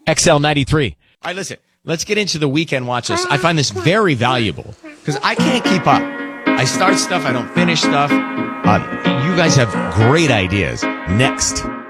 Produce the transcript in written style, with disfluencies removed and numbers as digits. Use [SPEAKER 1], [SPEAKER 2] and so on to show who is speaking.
[SPEAKER 1] XL93. All right, listen, let's get into the weekend watch list. I find this very valuable because I can't keep up. I start stuff, I don't finish stuff. You guys have great ideas. Next.